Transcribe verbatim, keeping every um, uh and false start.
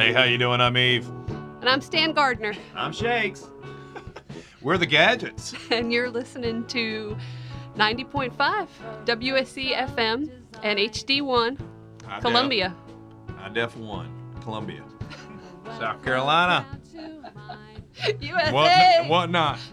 Hey, how you doing? I'm Eve. And I'm Stan Gardner. I'm Shakes. We're the Gadgets. And you're listening to ninety point five W S C F M and H D one, High Columbia. Def, High Def one, Columbia. South Carolina. U S A. What, what not?